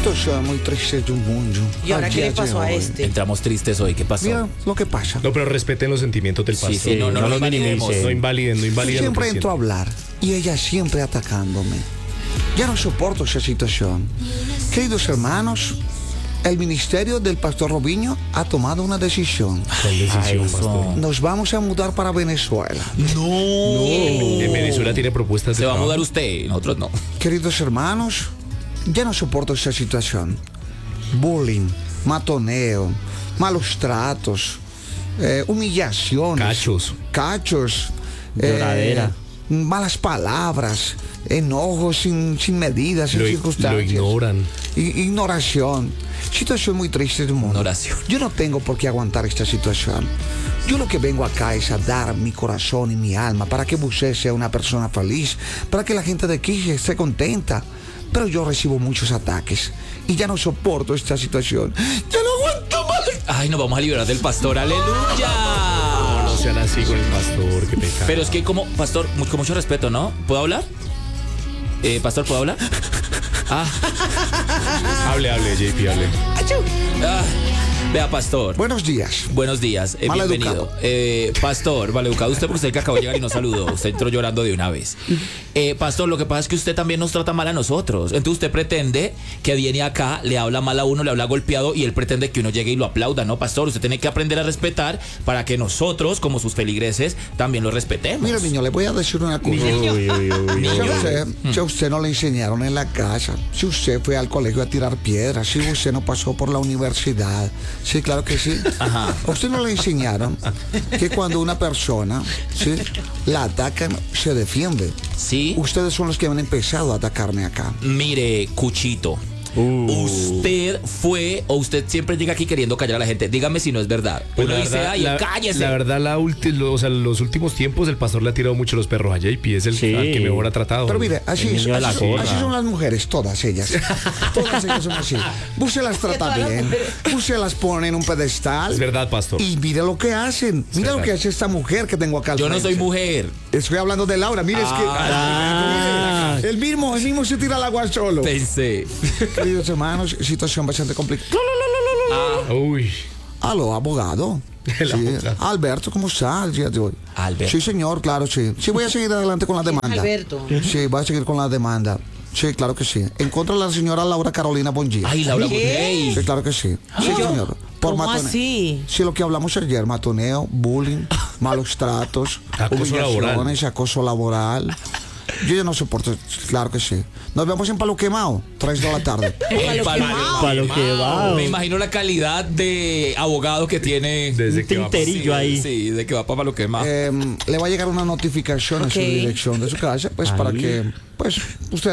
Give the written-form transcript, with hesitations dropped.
Situación muy triste del mundo. ¿Y ahora qué le pasó a este? Entramos tristes hoy, ¿qué pasó? Mira lo que pasa. No, pero respeten los sentimientos del pastor. Sí, no lo invalidemos. No invaliden, no Yo invaliden. siempre lo que entro a sienten. hablar y ella siempre atacándome. Ya no soporto esa situación. Queridos hermanos, el ministerio del pastor Robinho ha tomado una decisión. ¿Cuál decisión, pastor? Nos vamos a mudar para Venezuela. En Venezuela tiene propuestas de Se va a trabajo. mudar usted, nosotros no. Queridos hermanos, ya no soporto esa situación. Bullying, matoneo, malos tratos, humillaciones. Cachos. Lloradera. Malas palabras, enojos sin medidas, sin Lo circunstancias. ignoran. Ignoración. Situación muy triste del mundo. Ignoración. Yo no tengo por qué aguantar esta situación. Yo lo que vengo acá es a dar mi corazón y mi alma para que usted sea una persona feliz, para que la gente de aquí esté contenta. Pero yo recibo muchos ataques y ya no soporto esta situación. ¡Ya no aguanto más! Ay, nos vamos a liberar del pastor, aleluya. No sean así con el pastor, qué pecado. Pero es que como, pastor, con mucho respeto, ¿no? ¿Puedo hablar? Pastor, ¿puedo hablar? Ah, Hable, JP, hable. ah, vea, pastor. Buenos días. Buenos días, bienvenido. Pastor, maleducado usted porque usted que acabó de llegar y no saludó. Usted entró llorando de una vez. Pastor, lo que pasa es que usted también nos trata mal a nosotros. Entonces usted pretende que viene acá, le habla mal a uno, le habla golpeado y él pretende que uno llegue y lo aplauda, ¿no, pastor? Usted tiene que aprender a respetar para que nosotros, como sus feligreses, también lo respetemos. Mira, niño, le voy a decir una cosa. Si a usted no le enseñaron en la casa, si usted fue al colegio a tirar piedras, si usted no pasó por la universidad, sí, claro que sí. Ajá. A usted no le enseñaron que cuando una persona, ¿sí?, la atacan, se defiende. Sí. Ustedes son los que han empezado a atacarme acá. Mire, Cuchito. Usted fue o usted siempre llega aquí queriendo callar a la gente. Dígame si no es verdad. Pues Uno la dice, verdad, ay, cállese. La verdad, los últimos tiempos el pastor le ha tirado mucho los perros a JP. Es el Sí. al que mejor ha tratado. Pero mire, así El niño de la gorra. así son las mujeres, todas ellas. Todas ellas son así. Usted las trata bien, usted las pone en un pedestal. Es verdad, pastor. Y mire lo que hacen. Mira lo verdad. que hace esta mujer que tengo acá al Yo no frente. soy mujer. Estoy hablando de Laura. Mire, es que el mismo se tira al agua solo. Pensé. Queridos hermanos, situación bastante complicada. Uy. Aló, abogado. El Sí. abogado. Alberto, ¿cómo está el día de hoy? Alberto. Sí, señor, claro, sí. Sí, voy a seguir adelante con la demanda. Alberto. Sí, voy a seguir con la demanda. Sí, claro que sí. En contra de la señora Laura Carolina Bongia. Ay, Laura ¿Qué? Botey. Sí, claro que sí. Sí, señor. ¿Cómo matoneo. así? Sí, lo que hablamos ayer, matoneo, bullying, malos tratos, Acoso humillaciones, acoso laboral. Yo ya no soporto, claro que sí. Nos vemos en Palo Quemado, 3 de la tarde. El palo Palo quemado. Me imagino la calidad de abogado que tiene. Desde Un que va. tinterillo ahí. Sí, de que va para lo que más. Le va a llegar una notificación a su Ok. dirección de su casa, pues para Ahí. que, pues, usted